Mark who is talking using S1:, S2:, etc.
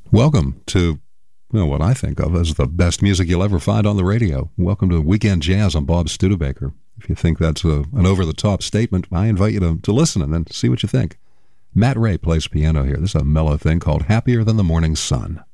S1: Welcome to what I think of as the best music you'll ever find on the radio. Welcome to Weekend Jazz on Bob Studebaker. If you think that's an over-the-top statement, I invite you to listen and then see what you think. Matt Ray plays piano here. This is a mellow thing called Happier Than the Morning Sun.